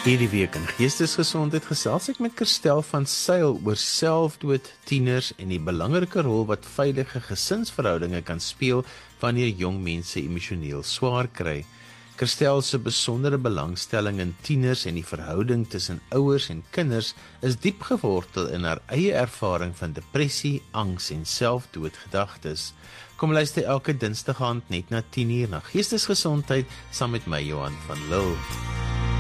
Hierdie week in Geestesgesondheid gesels ek met Kirstel van Sail oor selfdood, tieners en die belangrike rol wat veilige gesinsverhoudinge kan speel wanneer jong mense emosioneel swaar kry. Kirstel se besondere belangstelling in tieners en die verhouding tussen ouers en kinders is diep gewortel in haar eie ervaring van depressie, angs en selfdoodgedagtes. Kom luister elke Dinsdag aand net na 10:00 na Geestesgesondheid saam met my Johan van Lille.